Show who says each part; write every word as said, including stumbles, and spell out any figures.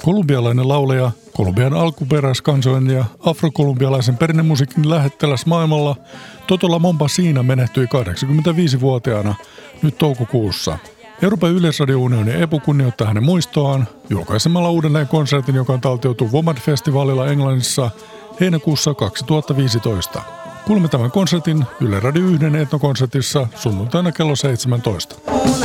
Speaker 1: Kolumbialainen laulaja, Kolumbian alkuperäiskansojen ja afrokolumbialaisen perinnemusiikin lähettiläs maailmalla Totola Mombassina menehtyi kahdeksankymmentäviisivuotiaana nyt toukokuussa. Euroopan yleisradiounioni E P U kunnioittaa hänen muistoaan julkaisemalla uudelleen konsertin, joka on taltioitu WOMAD-festivaalilla Englannissa heinäkuussa kaksituhattaviisitoista. Kuulemme tämän konsertin Yle Radio yhden etnokonsertissa sunnuntaina kello seitsemäntoista.